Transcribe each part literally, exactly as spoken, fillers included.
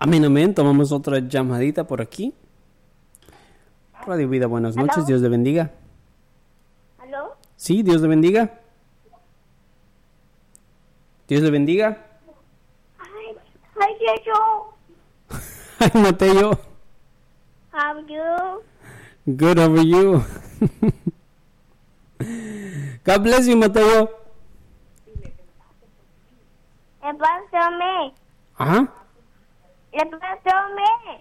Amén, amén. Tomamos otra llamadita por aquí. Radio Vida, buenas noches. ¿Aló? Dios le bendiga. ¿Aló? Sí, Dios le bendiga. Dios le bendiga. Ay, ay, yo. Hi, Mateo. How are you? Good, how are you? God bless you, Mateo. Le pasó a mí. Ajá. Le pasó a mí.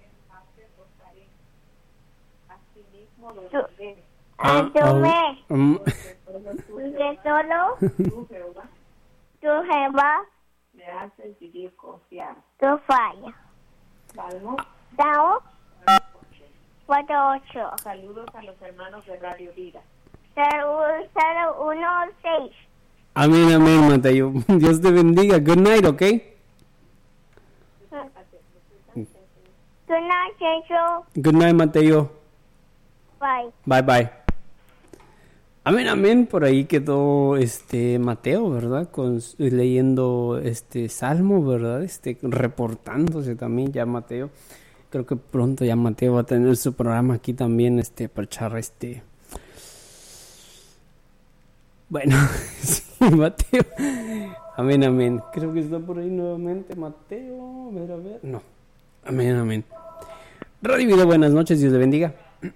Tú- Ah, Tú ah, me. um, De solo. Tú Jehová. Me haces vivir confiado. Tú falla. Salmo Salmo cuatro ocho. Saludos a los hermanos de Radio Vida. cero uno seis. amén, amén, Mateo. Dios te bendiga. Good night, ¿ok? Good night, Central. Good night, Mateo. Bye. Bye, bye. Amén, amén. Por ahí quedó este Mateo, ¿verdad? Con, leyendo este Salmo, ¿verdad? Este, reportándose también ya Mateo. Creo que pronto ya Mateo va a tener su programa aquí también, este, para echar este... Bueno, sí, Mateo. Amén, amén. Creo que está por ahí nuevamente Mateo. A ver, a ver. No. Amén, amén. Radio Vida, buenas noches. Dios le bendiga.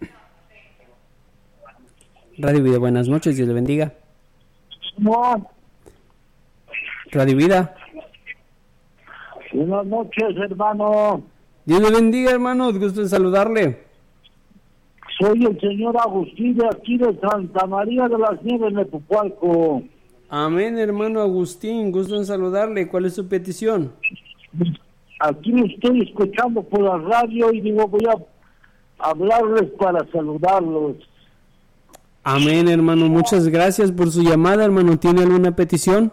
Radio Vida, buenas noches. Dios le bendiga. No, Radio Vida. buenas noches, hermano. Dios le bendiga, hermano. Gusto en saludarle. Soy el señor Agustín de aquí de Santa María de las Nieves, Nepopualco. Amén, hermano Agustín. Gusto en saludarle. ¿Cuál es su petición? Aquí me estoy escuchando por la radio y digo, voy a hablarles para saludarlos. Amén, hermano. Muchas gracias por su llamada, hermano. ¿Tiene alguna petición?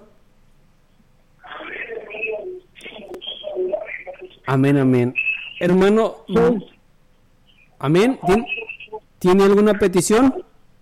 Amén, amén. Hermano, Pues, amén. ¿Tien- ¿Tiene alguna petición?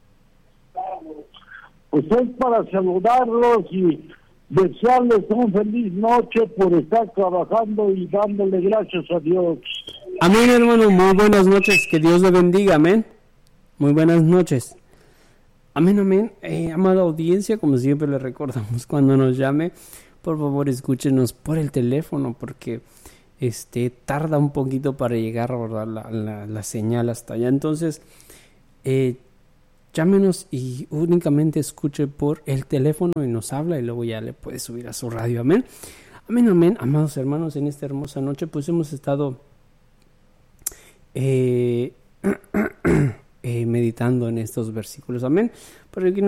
pues es para saludarlos y desearles una feliz noche por estar trabajando y dándole gracias a Dios. Amén, hermano. Muy buenas noches. Que Dios le bendiga. Amén. Muy buenas noches. Amén, amén. Eh, amada audiencia, como siempre le recordamos cuando nos llame, por favor escúchenos por el teléfono porque este tarda un poquito para llegar, ¿verdad? La, la, la señal hasta allá. Entonces, eh, llámenos y únicamente escuche por el teléfono y nos habla y luego ya le puede subir a su radio. Amén. Amén, amén. Amados hermanos, en esta hermosa noche pues hemos estado eh, eh, meditando en estos versículos. Amén. Pero aquí